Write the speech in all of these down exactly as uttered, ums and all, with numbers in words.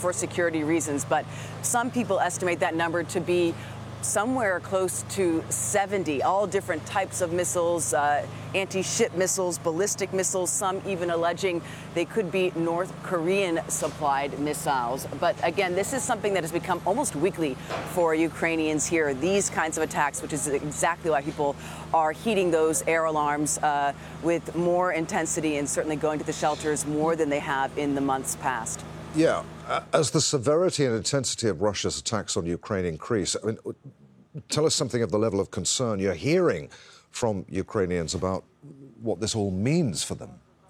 for security reasons. But some people estimate that number to be somewhere close to seventy, all different types of missiles, uh, anti-ship missiles, ballistic missiles, some even alleging they could be North Korean supplied missiles. But again, this is something that has become almost weekly for Ukrainians here, these kinds of attacks, which is exactly why people are heeding those air alarms uh, with more intensity and certainly going to the shelters more than they have in the months past. Yeah, as the severity and intensity of Russia's attacks on Ukraine increase, I mean, tell us something of the level of concern you're hearing from Ukrainians about what this all means for them.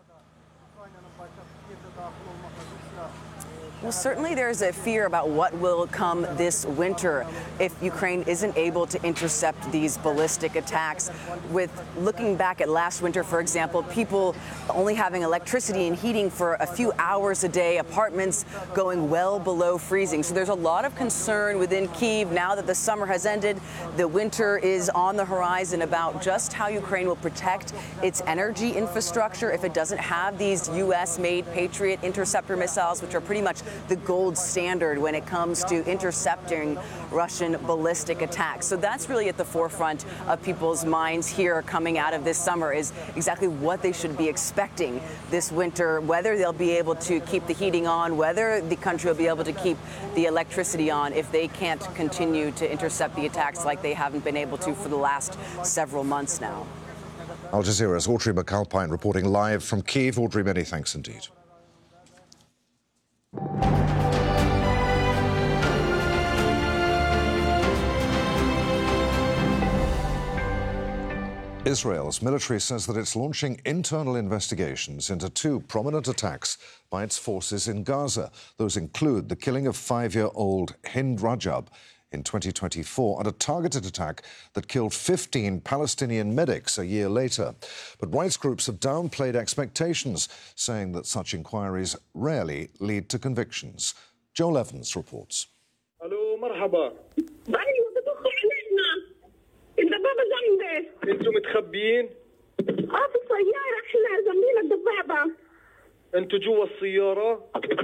Well, certainly there's a fear about what will come this winter if Ukraine isn't able to intercept these ballistic attacks. With looking back at last winter, for example, people only having electricity and heating for a few hours a day, apartments going well below freezing. So there's a lot of concern within Kyiv now that the summer has ended. The winter is on the horizon about just how Ukraine will protect its energy infrastructure if it doesn't have these U S-made Patriot interceptor missiles, which are pretty much the gold standard when it comes to intercepting Russian ballistic attacks. So that's really at the forefront of people's minds here coming out of this summer, is exactly what they should be expecting this winter, whether they'll be able to keep the heating on, whether the country will be able to keep the electricity on if they can't continue to intercept the attacks like they haven't been able to for the last several months now. Al Jazeera's Audrey McAlpine reporting live from Kyiv. Audrey, many thanks indeed. Israel's military says that it's launching internal investigations into two prominent attacks by its forces in Gaza. Those include the killing of five-year-old Hind Rajab in twenty twenty-four and a targeted attack that killed fifteen Palestinian medics a year later. But rights groups have downplayed expectations, saying that such inquiries rarely lead to convictions. Joel Evans reports. Hello, marhaba. انتم متخبيين؟ اه في السيارة احنا زميلة الدبابة. انتم جوا السيارة؟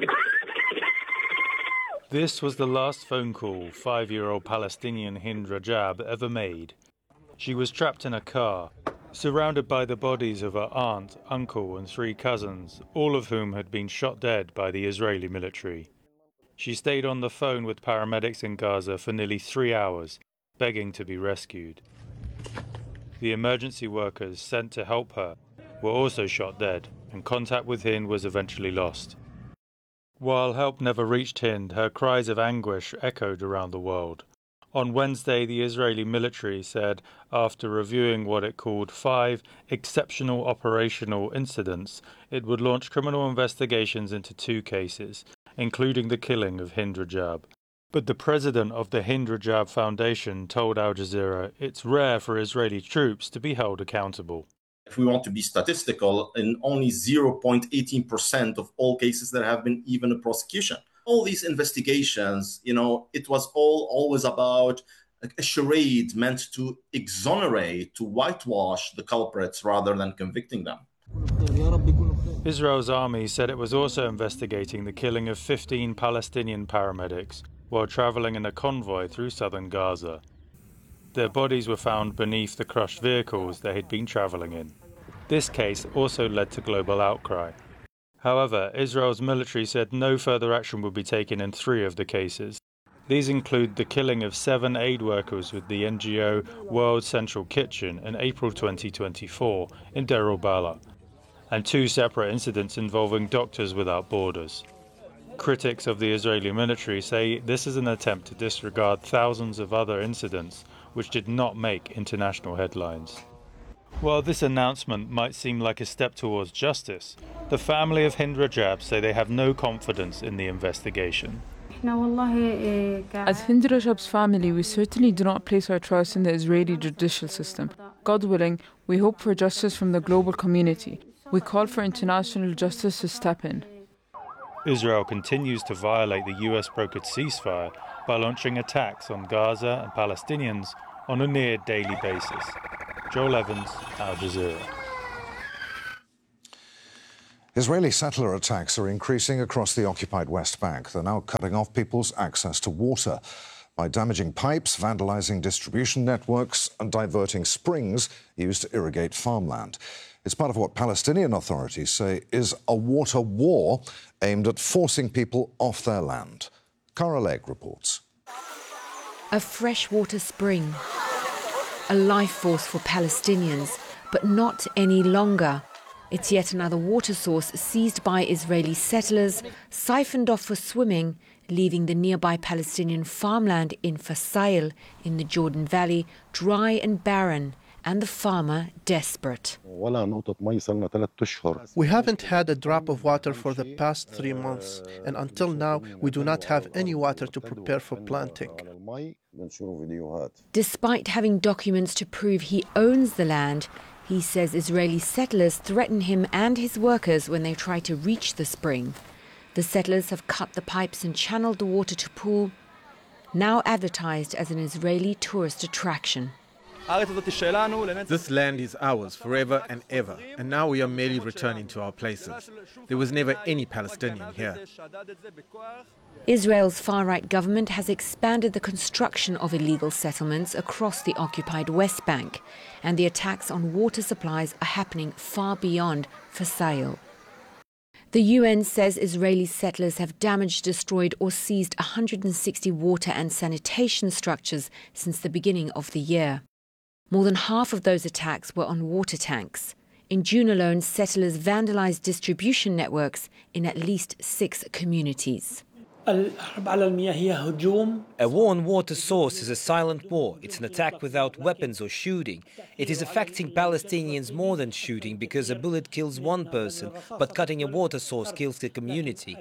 This was the last phone call five-year-old Palestinian Hind Rajab ever made. She was trapped in a car, surrounded by the bodies of her aunt, uncle and three cousins, all of whom had been shot dead by the Israeli military. She stayed on the phone with paramedics in Gaza for nearly three hours, begging to be rescued. The emergency workers sent to help her were also shot dead, and contact with Hind was eventually lost. While help never reached Hind, her cries of anguish echoed around the world. On Wednesday, the Israeli military said, after reviewing what it called five exceptional operational incidents, it would launch criminal investigations into two cases, including the killing of Hind Rajab. But the president of the Hind Rajab Foundation told Al Jazeera it's rare for Israeli troops to be held accountable. If we want to be statistical, in only zero point one eight percent of all cases there have been even a prosecution. All these investigations, you know, it was all always about a charade meant to exonerate, to whitewash the culprits rather than convicting them. Israel's army said it was also investigating the killing of fifteen Palestinian paramedics while traveling in a convoy through southern Gaza. Their bodies were found beneath the crushed vehicles they had been traveling in. This case also led to global outcry. However, Israel's military said no further action would be taken in three of the cases. These include the killing of seven aid workers with the N G O World Central Kitchen in April twenty twenty-four in Deir al-Balah, and two separate incidents involving Doctors Without Borders. Critics of the Israeli military say this is an attempt to disregard thousands of other incidents which did not make international headlines. While this announcement might seem like a step towards justice, the family of Hind Rajab say they have no confidence in the investigation. As Hind Rajab's family, we certainly do not place our trust in the Israeli judicial system. God willing, we hope for justice from the global community. We call for international justice to step in. Israel continues to violate the U S-brokered ceasefire by launching attacks on Gaza and Palestinians on a near-daily basis. Joel Evans, Al Jazeera. Israeli settler attacks are increasing across the occupied West Bank. They're now cutting off people's access to water by damaging pipes, vandalizing distribution networks and diverting springs used to irrigate farmland. It's part of what Palestinian authorities say is a water war aimed at forcing people off their land. Cara Legg reports. A freshwater spring, a life force for Palestinians, but not any longer. It's yet another water source seized by Israeli settlers, siphoned off for swimming, leaving the nearby Palestinian farmland in Fasail in the Jordan Valley dry and barren, and the farmer desperate. We haven't had a drop of water for the past three months, and until now we do not have any water to prepare for planting. Despite having documents to prove he owns the land, he says Israeli settlers threaten him and his workers when they try to reach the spring. The settlers have cut the pipes and channeled the water to pool, now advertised as an Israeli tourist attraction. This land is ours forever and ever, and now we are merely returning to our places. There was never any Palestinian here. Israel's far-right government has expanded the construction of illegal settlements across the occupied West Bank, and the attacks on water supplies are happening far beyond Fasail. The U N says Israeli settlers have damaged, destroyed or seized one hundred sixty water and sanitation structures since the beginning of the year. More than half of those attacks were on water tanks. In June alone, settlers vandalized distribution networks in at least six communities. A war on water source is a silent war. It's an attack without weapons or shooting. It is affecting Palestinians more than shooting, because a bullet kills one person, but cutting a water source kills the community.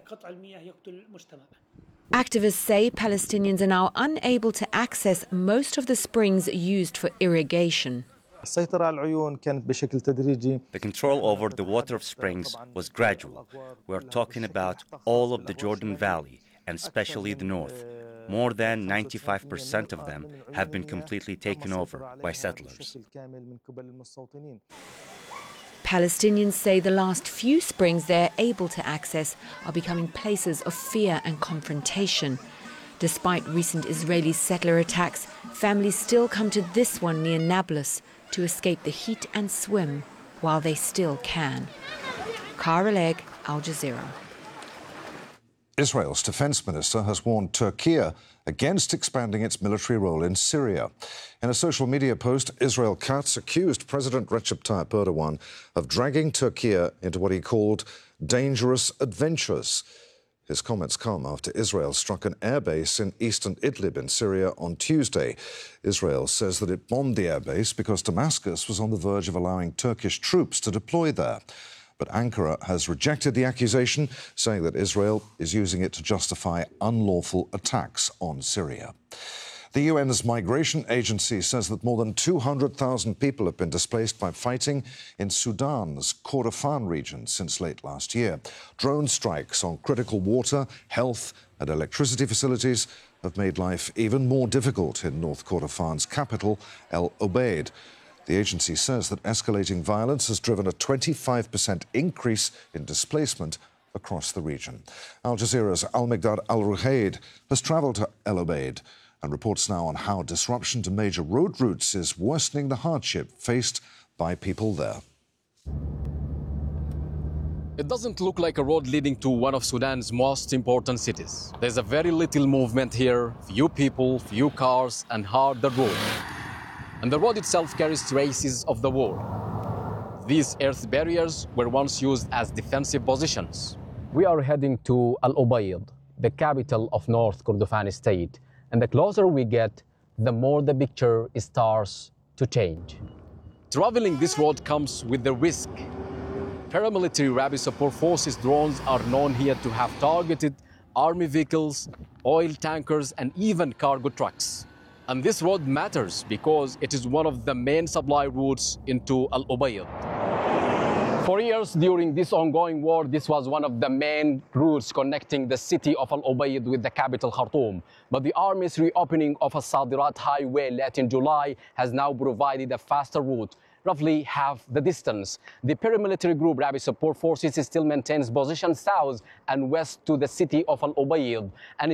Activists say Palestinians are now unable to access most of the springs used for irrigation. The control over the water of springs was gradual. We're talking about all of the Jordan Valley, and especially the north. More than ninety-five percent of them have been completely taken over by settlers. Palestinians say the last few springs they're able to access are becoming places of fear and confrontation. Despite recent Israeli settler attacks, families still come to this one near Nablus to escape the heat and swim while they still can. Cara Legg, Al Jazeera. Israel's defense minister has warned Turkey against expanding its military role in Syria. In a social media post, Israel Katz accused President Recep Tayyip Erdogan of dragging Turkey into what he called dangerous adventures. His comments come after Israel struck an airbase in eastern Idlib in Syria on Tuesday. Israel says that it bombed the airbase because Damascus was on the verge of allowing Turkish troops to deploy there. But Ankara has rejected the accusation, saying that Israel is using it to justify unlawful attacks on Syria. The U N's migration agency says that more than two hundred thousand people have been displaced by fighting in Sudan's Kordofan region since late last year. Drone strikes on critical water, health and electricity facilities have made life even more difficult in North Kordofan's capital, El Obeid. The agency says that escalating violence has driven a twenty-five percent increase in displacement across the region. Al Jazeera's Al-Migdad Al-Ruhaid has travelled to El Obeid and reports now on how disruption to major road routes is worsening the hardship faced by people there. It doesn't look like a road leading to one of Sudan's most important cities. There's a very little movement here, few people, few cars, and hard the road. And the road itself carries traces of the war. These earth barriers were once used as defensive positions. We are heading to Al Obeid, the capital of North Kordofan state. And the closer we get, the more the picture starts to change. Traveling this road comes with the risk. Paramilitary rapid support forces drones are known here to have targeted army vehicles, oil tankers, and even cargo trucks. And this road matters because it is one of the main supply routes into Al Obeid. For years during this ongoing war, this was one of the main routes connecting the city of Al Obeid with the capital Khartoum. But the army's reopening of a Sadirat highway late in July has now provided a faster route, roughly half the distance. The paramilitary group Rapid Support Forces still maintains position south and west to the city of Al Ubaid and